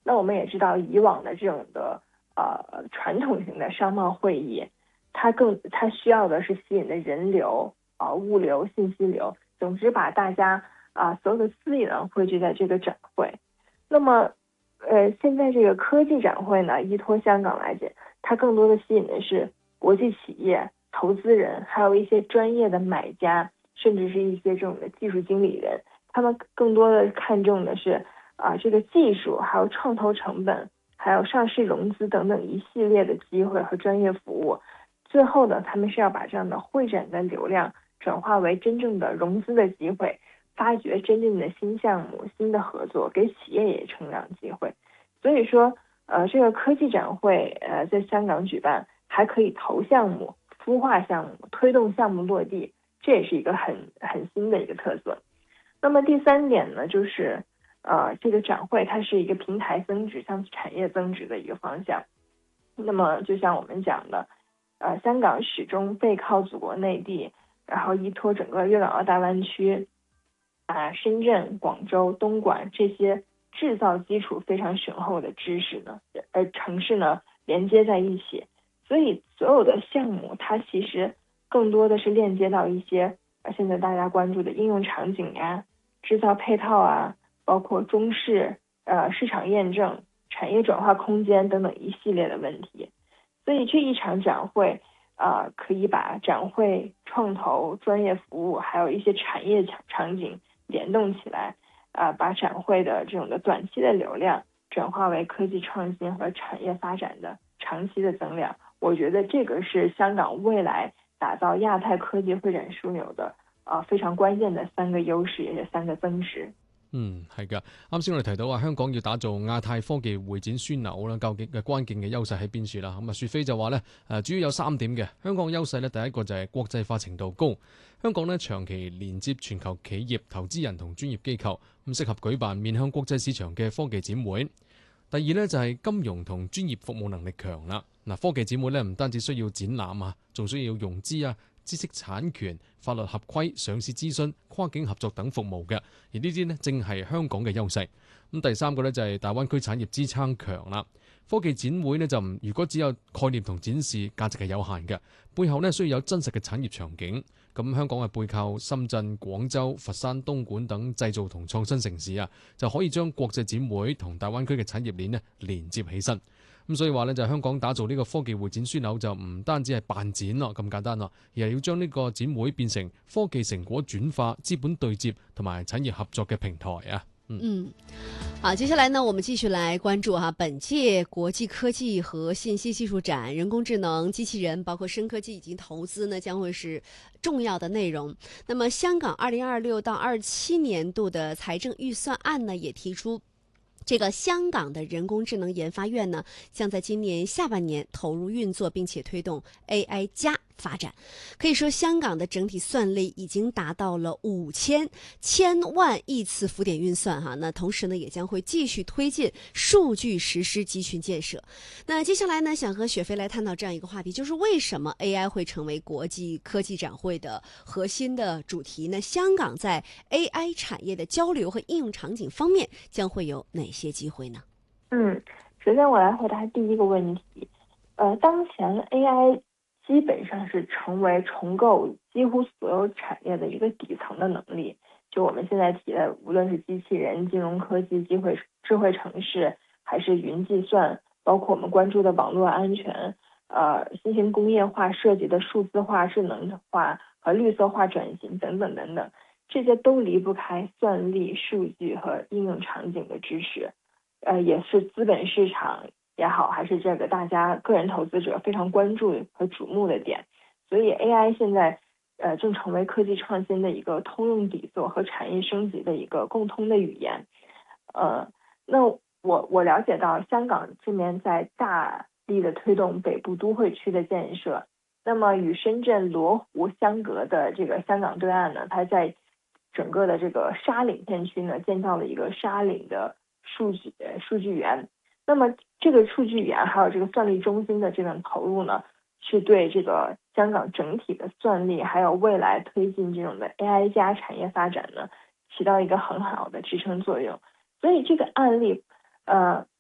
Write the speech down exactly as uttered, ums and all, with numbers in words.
那我们也知道，以往的这种的呃传统型的商贸会议，它更它需要的是吸引的人流啊、呃、物流、信息流，总之把大家啊、呃、所有的资源汇聚在这个展会。那么呃现在这个科技展会呢，依托香港来讲，它更多的吸引的是国际企业、投资人，还有一些专业的买家，甚至是一些这种的技术经理人，他们更多的看重的是啊、呃、这个技术，还有创投成本，还有上市融资等等一系列的机会和专业服务。最后呢，他们是要把这样的会展的流量转化为真正的融资的机会，发掘真正的新项目、新的合作，给企业也成长机会。所以说，呃，这个科技展会呃在香港举办，还可以投项目、孵化项目、推动项目落地，这也是一个很很新的一个特色。那么第三点呢，就是呃这个展会它是一个平台增值向产业增值的一个方向。那么就像我们讲的，呃，香港始终背靠祖国内地，然后依托整个粤港澳大湾区，啊、呃，深圳、广州、东莞这些制造基础非常雄厚的知识呢，呃，城市呢连接在一起，所以所有的项目它其实更多的是链接到一些呃现在大家关注的应用场景呀、制造配套啊，包括中试、呃市场验证、产业转化空间等等一系列的问题。所以这一场展会啊、呃，可以把展会、创投、专业服务，还有一些产业场景联动起来，啊、呃，把展会的这种的短期的流量转化为科技创新和产业发展的长期的增量。我觉得这个是香港未来打造亚太科技會展樞紐的啊、呃、非常關鍵的三個優勢，也是三個增值。 嗯，係㗎。啱先我哋提到話香港要打造亞太科技會展樞紐啦，究竟嘅關鍵嘅優勢喺邊處啦？咁啊，雪飛就話咧，誒主要有三點嘅。香港優勢咧，第一個就係國際化程度高，香港咧長期連接全球企業、投資人同專業機構，咁適合舉辦面向國際市場嘅科技展會。第二咧就係金融同專業服務能力強啦。嗱，科技展會咧唔單止需要展覽啊，仲需要融資啊、知識產權、法律合規、上市諮詢、跨境合作等服務嘅，而呢啲呢，正係香港嘅優勢。咁第三個呢，就係大灣區產業支撐強啦。科技展會呢，就唔如果只有概念同展示，價值係有限嘅，背後呢，需要有真實嘅產業場景。咁香港係背靠深圳、廣州、佛山、東莞等製造同創新城市啊，就可以將國際展會同大灣區嘅產業鏈呢連接起身。咁所以話咧，就香港打造呢個科技會展樞紐就唔單止係辦展咯咁簡單咯，而係要將呢個展會變成科技成果轉化、資本對接同埋產業合作嘅平台啊。 嗯，嗯好，接下來呢，我們繼續來關注哈，本屆國際科技和信息技術展，人工智能、機器人，包括深科技以及投資呢，將會是重要的內容。那麼，香港二零二六到二七年度的財政預算案呢，也提出。這個香港的人工智能研發院呢，將在今年下半年投入運作，並且推動 A I 加發展。可以說，香港的整體算力已經達到了五千千萬億次浮點運算哈。那同時呢，也將會繼續推進數據實施集群建設。那接下來呢，想和雪飛來探討這樣一個話題，就是為什麼 A I 會成為國際科技展會的核心的主題呢？香港在 A I 產業的交流和應用場景方面將會有哪些些機會呢？ 嗯，首先我來回答第一個問題。呃，當前 A I 基本上是成為重構幾乎所有產業的一個底層的能力。就我們現在提的，無論是機器人、金融科技、機會智慧城市，還是雲計算，包括我們關注的網絡安全，呃，新型工業化涉及的數字化、智能化和綠色化轉型等等等等。這些都離不開算力、數據和應用場景的支持，呃，也是資本市場也好，還是這個大家個人投資者非常關注和矚目的點。所以 A I 現在，呃，正成為科技創新的一個通用底座和產業升級的一個共通的語言。呃，那我我了解到香港這邊在大力的推動北部都會區的建設，那麼與深圳羅湖相隔的這個香港對岸呢，它在整個的這個沙嶺片區呢，建造了一個沙嶺的數據數據園。那麼這個數據園還有這個算力中心的這種投入呢，是對這個香港整體的算力還有未來推進這種的 A I 加產業發展呢，起到一個很好的支撐作用。所以這個案例，呃，